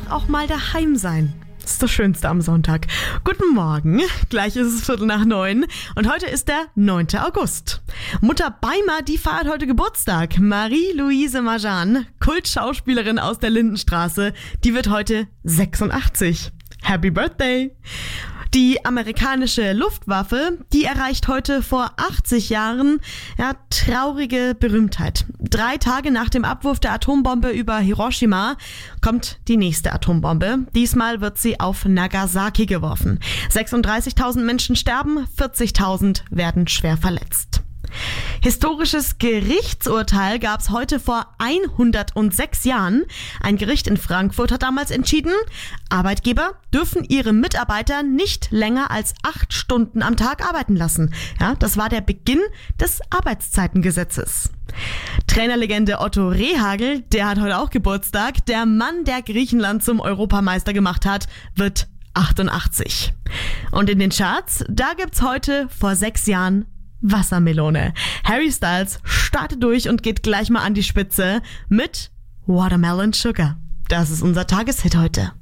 einfach auch mal daheim sein. Das ist das Schönste am Sonntag. Guten Morgen, gleich ist es 8:45 und heute ist der 9. August. Mutter Beimer, die feiert heute Geburtstag. Marie-Louise Marjan, Kultschauspielerin aus der Lindenstraße, die wird heute 86. Happy Birthday! Die amerikanische Luftwaffe, die erreicht heute vor 80 Jahren traurige Berühmtheit. 3 Tage nach dem Abwurf der Atombombe über Hiroshima kommt die nächste Atombombe. Diesmal wird sie auf Nagasaki geworfen. 36.000 Menschen sterben, 40.000 werden schwer verletzt. Historisches Gerichtsurteil gab es heute vor 106 Jahren. Ein Gericht in Frankfurt hat damals entschieden, Arbeitgeber dürfen ihre Mitarbeiter nicht länger als 8 Stunden am Tag arbeiten lassen. Ja, das war der Beginn des Arbeitszeitengesetzes. Trainerlegende Otto Rehhagel, der hat heute auch Geburtstag. Der Mann, der Griechenland zum Europameister gemacht hat, wird 88. Und in den Charts, da gibt's heute vor 6 Jahren Wassermelone. Harry Styles startet durch und geht gleich mal an die Spitze mit Watermelon Sugar. Das ist unser Tageshit heute.